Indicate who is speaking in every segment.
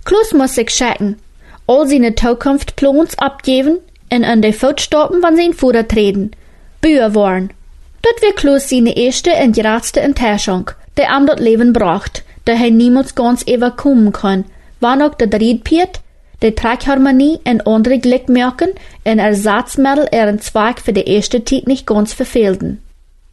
Speaker 1: Kloos muss sich checken, all seine Zukunftsplans abgeben und an die Fußstapfen von sein Vater treten, Büher waren. Dort wird Kloos seine erste und geradste Enttäuschung, der am dort Leben bracht, der niemals ganz überkommen kann, wann auch der Driedpiet, die Trackharmonie und andere Glückmerken und Ersatzmittel ihren Zweig für die erste Zeit nicht ganz verfehlten.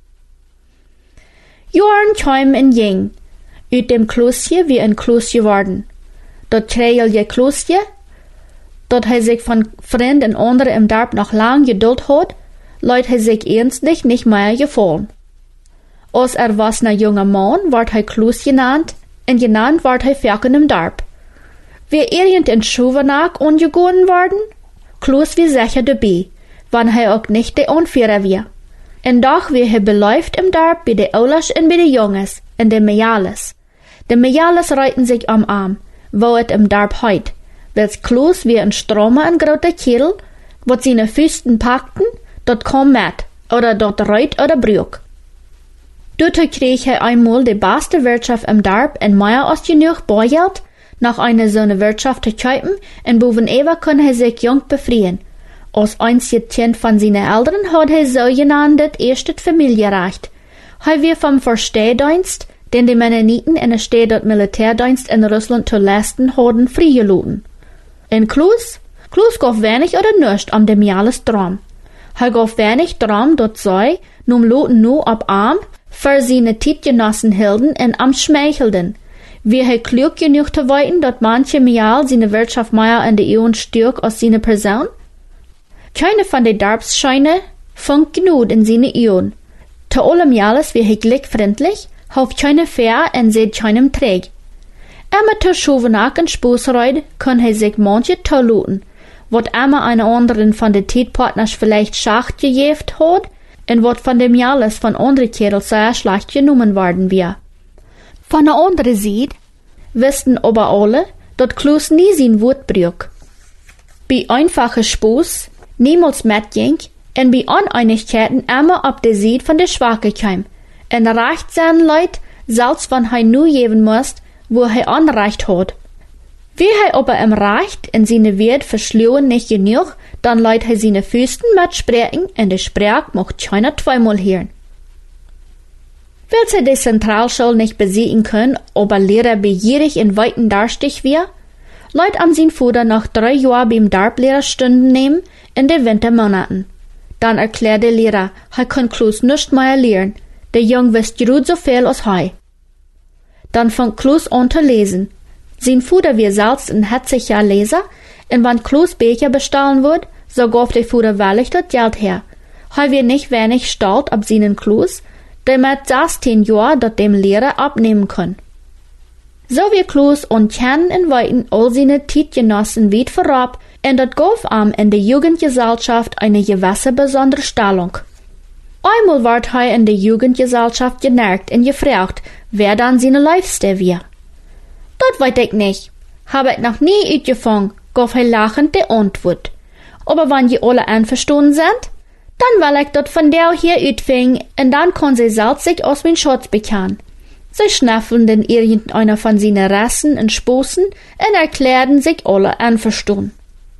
Speaker 1: Jahren kamen und ging, uit dem Kloosje wie ein Kloos geworden. Dat kreegelje Kloosje, dat hij sich von Freund und anderen im Dorp noch lang geduld hat, leut hij sich ernstlich nicht mehr gefallen. Als erwachsener junger Mann ward hij Kloos genannt, und genannt ward hij Ferken im Dorp. Wie irgend in Schuvenach angegangen worden, Kloos wie sicher dabei, wann hij auch nicht der Anführer war. Und doch wie hij beläuft im Dorp bei de Ouders und bei de Jongens, und de Mejales. De Mejales reiten sich am Arm, wo het im Dorp heit, wels Kloos wie ein stromer en groter Kerl, wat seine Füßen packten, dort kom met, oder dort reit oder brück. Dort krieg hij einmal die beste Wirtschaft im Dorp en mehr als genug Bargeld, nach einer so eine Wirtschaft zu kaufen, und bovenüber kann hij sich jung befreien. Als einzige Kind von seinen Eltern hat hij so genannt erste Familierecht. Hij weer vom Verstehdienst, den die Mennoniten in der Stadt dort Militärdienst in Russland zu leisten hadden, freigelassen. En Kloos gaf wenig oder nichts am dem Jahres drum. Hij gaf wenig drum, dort sei, num loten nu ab arm, für seine Tietgenossen hielden en am schmeichelden. Wie hij klug genug te weten, dat manche Mial seine Wirtschaft mehr in de Eon stürk als seine Person? Keine von de Dorpsscheine funkt genug in seine Eon. Te allem Jahres wie hij glickfreundlich, hauft keine fair en seht keinem träg. Immer te Schuvenach en Spoesreid kann hij sich manche tolluten, wat immer eine anderen von de Tietpartners vielleicht schacht gejeft hat, en wat von dem Jahres von andere Kerl sehr schlecht genommen worden wir. Von der anderen Seite wussten aber alle, dat Kloos nie sein Wort brück. Bei einfachen Spoes niemals mitging en bei Uneinigkeiten immer ab der Seite von der Schwache kam. En recht sein Leid, selbst wenn hij nu geben muss, wo hij Anrecht hat. Wie hij aber im Recht in seine Wert verschluen nicht genug, dann leid hij seine Füßen mitsprechen en de Sprach mocht keiner zweimal hören. Will sie die Zentralschule nicht besiegen können, aber Lehrer begierig in weiten Darstig wir, leut am sein Vater nach 3 Jahren beim Dorflehrerstunden nehmen in den Wintermonaten. Dann erklärt der Lehrer, er kann Kloos nicht mehr lernen, der Jung wisst gut so viel als hij. Dann fängt Kloos an zu lesen. Sein Vater wir selbst ein herziger Leser, und wenn Kloos Becher bestahlen wird, so gab der Vater wahrlich das Geld her. Er wird nicht wenig stolz ab seinen Kloos, der mit 16 Jahren dort dem Lehrer abnehmen kann. So wie Kloos und kennen in Weiten all seine Tietgenossen weit vorab, und dat gab ihm in der Jugendgesellschaft eine gewisse besondere Stellung. Einmal ward hij in der Jugendgesellschaft generkt und gefragt, wer dann seine Liebste wär. Dat weet ich nicht. Hab ich noch nie uitgefangen, gab hij lachend die Antwort. Aber wenn die alle einverstanden sind, dann will ich dat von der hier uitfingen, und dann kann sie selbst sich aus mein Schatz bekennen. Sie schnaffeln denn irgendeiner von seinen Rassen und Sposen und erklärten sich alle einverstanden.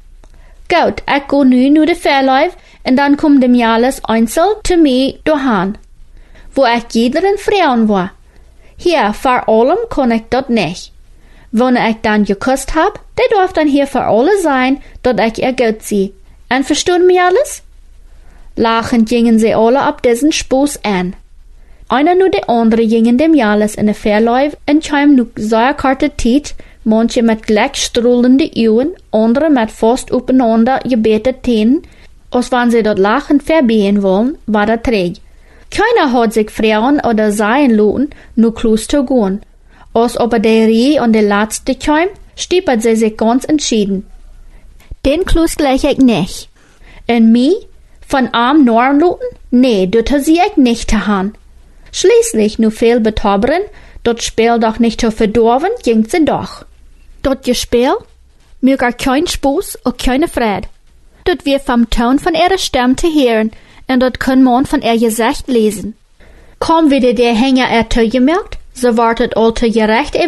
Speaker 1: Gut, ich go nu de Verlauf, und dann kommt dem Jahres einzeln zu mir daheim, wo ich jederin Frauen war. Hier, vor allem kann ich dat nicht. Wenn ich dann geküsst hab, der darf dann hier für alle sein, dat ich ihr gut sie. Einverstanden mir alles? Lachend gingen sie alle ab diesen Spoß an. Einer nur der andere gingen dem Jahres in der Verlauf und kam nu sehr karte Tiet, manche mit gleich strullende Augen, andere mit fast aufeinander gebetete Tänen, als wenn sie dort lachend verbehen wollen, war der träg. Keiner hat sich fragen oder sein lassen, nur Kloos zu gehen. Als aber der Reh und der Letzte kam, stiepert sie sich ganz entschieden. Den Kloos gleich ich nicht. Und mich von arm Norn lassen? Nee, das sie ich nicht getan. Schließlich, nur viel betobbern, dort Spiel doch nicht zu verdorben, ging sie doch. Dort Gespiel, mir gar kein Spaß und keine Freude. Dort wir vom Ton von ihrer Stimme zu hören, und dort kann man von ihr Gesicht lesen. Kaum wieder der Hänger zugemerkt, so wartet all zu gerecht